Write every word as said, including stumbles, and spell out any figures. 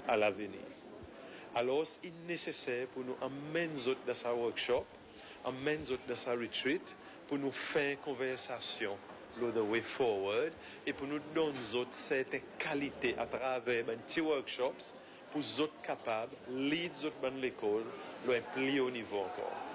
à l'avenir. Alors, c'est nécessaire pour nous emmener dans ce workshop, emmener dans ce retreat, pour nous faire une conversation, the way forward, et pour nous donner certaines qualités à travers des petits workshops, pour nous être capables, lead dans l'école, le plus haut niveau encore.